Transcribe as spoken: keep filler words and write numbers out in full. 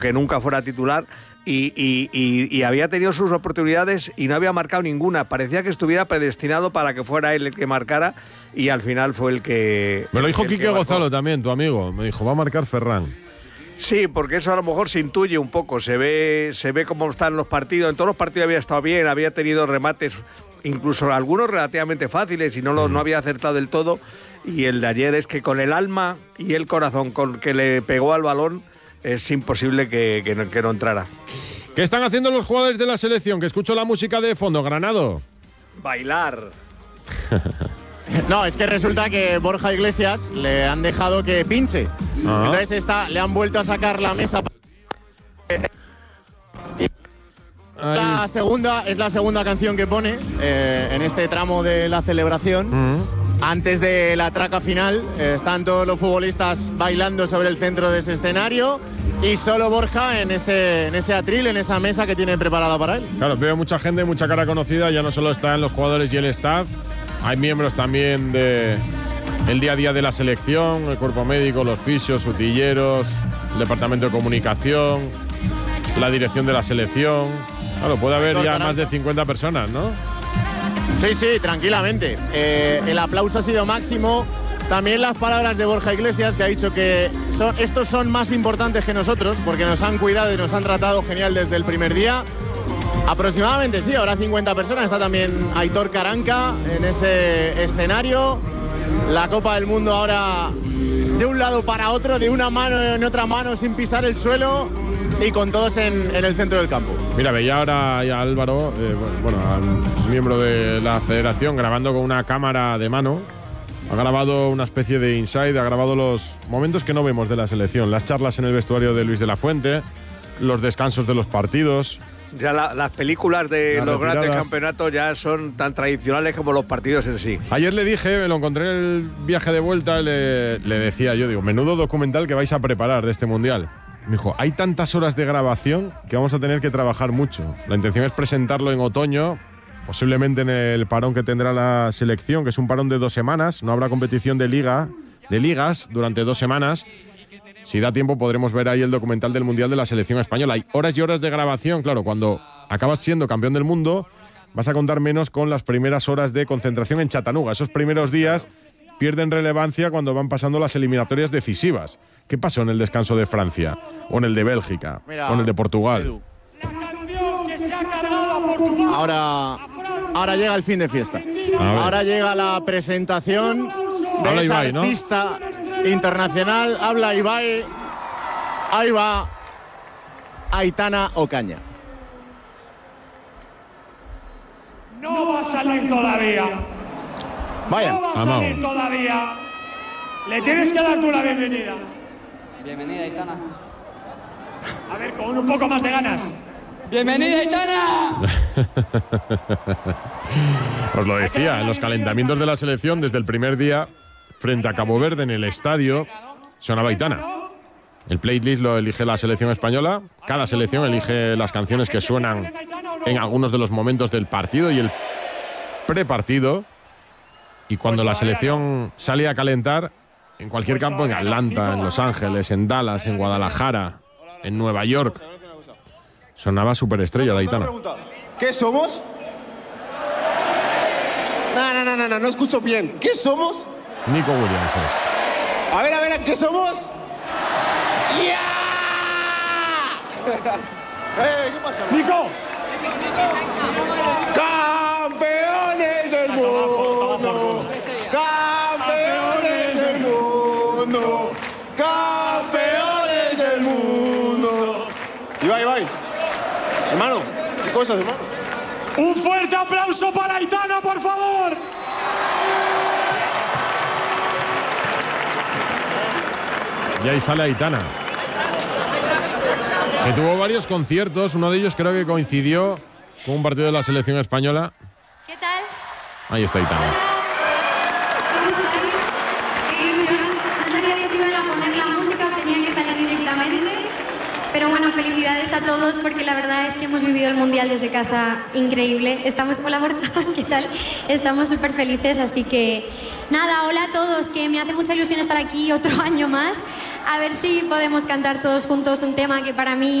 que nunca fuera titular. Y, y, y, y había tenido sus oportunidades y no había marcado ninguna. Parecía que estuviera predestinado para que fuera él el que marcara y al final fue el que... Me lo dijo Quique Gonzalo también, tu amigo. Me dijo, va a marcar Ferran. Sí, porque eso a lo mejor se intuye un poco. Se ve, se ve cómo están los partidos. En todos los partidos había estado bien, había tenido remates, incluso algunos relativamente fáciles y no, lo, no había acertado del todo. Y el de ayer es que con el alma y el corazón con que le pegó al balón, es imposible que, que, no, que no entrara. ¿Qué están haciendo los jugadores de la selección? Que escucho la música de fondo, Granado. Bailar. No, es que resulta que Borja Iglesias le han dejado que pinche. Ajá. Entonces está, le han vuelto a sacar la mesa. La segunda, es la segunda canción que pone eh, en este tramo de la celebración. Uh-huh. Antes de la traca final, eh, están todos los futbolistas bailando sobre el centro de ese escenario y solo Borja en ese, en ese atril, en esa mesa que tiene preparada para él. Claro, veo mucha gente, mucha cara conocida, ya no solo están los jugadores y el staff, hay miembros también de el día a día de la selección, el cuerpo médico, los fisios, utilleros, el departamento de comunicación, la dirección de la selección. Claro, puede haber ya más de cincuenta personas, ¿no? Sí, sí, tranquilamente. Eh, el aplauso ha sido máximo. También las palabras de Borja Iglesias, que ha dicho que son, estos son más importantes que nosotros, porque nos han cuidado y nos han tratado genial desde el primer día. Aproximadamente, sí, habrá cincuenta personas. Está también Aitor Caranca en ese escenario. La Copa del Mundo ahora de un lado para otro, de una mano en otra mano, sin pisar el suelo. Y con todos en, en el centro del campo. Mira, veía ahora a Álvaro, eh, bueno, al miembro de la federación, grabando con una cámara de mano. Ha grabado una especie de inside, ha grabado los momentos que no vemos de la selección. Las charlas en el vestuario de Luis de la Fuente, los descansos de los partidos. Ya la, las películas de las los retiradas. Grandes campeonatos ya son tan tradicionales como los partidos en sí. Ayer le dije, me lo encontré en el viaje de vuelta, le, le decía yo, digo, menudo documental que vais a preparar de este Mundial. Me dijo, hay tantas horas de grabación que vamos a tener que trabajar mucho. La intención es presentarlo en otoño, posiblemente en el parón que tendrá la selección, que es un parón de dos semanas. No habrá competición de liga, de ligas durante dos semanas. Si da tiempo podremos ver ahí el documental del Mundial de la selección española. Hay horas y horas de grabación. Claro, cuando acabas siendo campeón del mundo, vas a contar menos con las primeras horas de concentración en Chattanooga. Esos primeros días pierden relevancia cuando van pasando las eliminatorias decisivas. ¿Qué pasó en el descanso de Francia? ¿O en el de Bélgica? Mira, ¿o en el de Portugal? Edu. Ahora, ahora llega el fin de fiesta. Ahora llega la presentación de Habla esa Ibai, ¿no? artista internacional. Habla Ibai. Ahí va Aitana Ocaña. No va a salir todavía. Vaya. No va a salir Amado. todavía. Le tienes que dar tú la bienvenida. Bienvenida, Aitana. A ver, con un poco más de ganas. ¡Bienvenida, Aitana! Os lo decía, en los calentamientos de la selección, desde el primer día, frente a Cabo Verde, en el estadio, sonaba Aitana. El playlist lo elige la selección española. Cada selección elige las canciones que suenan en algunos de los momentos del partido y el prepartido. Y cuando la selección sale a calentar, en cualquier campo, en Atlanta, en Los Ángeles, en Dallas, en Guadalajara, en Nueva York, sonaba superestrella de Aitana. ¿Qué somos? No, no, no, no, no, no escucho bien. ¿Qué somos? Nico Williams es. A ver, a ver, ¿qué somos? ¡Ya! ¡Eh, qué pasa! ¡Nico! ¡Campeones del mundo! ¡Campeones del mundo! ¡Campeones del mundo! Ibai, Ibai. Hermano, ¿qué cosas, hermano? Un fuerte aplauso para Aitana, por favor. Y ahí sale Aitana, que tuvo varios conciertos. Uno de ellos creo que coincidió con un partido de la selección española. ¿Qué tal? Ahí está Aitana. Hola. ¿Cómo estáis? Qué ilusión. No sabía si iban a poner la música o tenía que salir directamente. Pero bueno, felicidades a todos porque la verdad es que hemos vivido el Mundial desde casa increíble. Estamos con la Borja, ¿qué tal? Estamos súper felices, así que nada, hola a todos, que me hace mucha ilusión estar aquí otro año más. A ver si podemos cantar todos juntos un tema que para mí